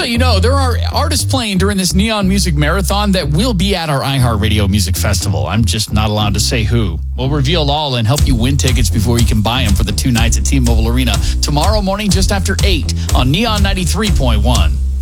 let you know, there are artists playing during this Neon Music Marathon that will be at our iHeartRadio Music Festival. I'm just not allowed to say who. We'll reveal all and help you win tickets before you can buy them for the 2 nights at T-Mobile Arena tomorrow morning just after 8 on Neon 93.1.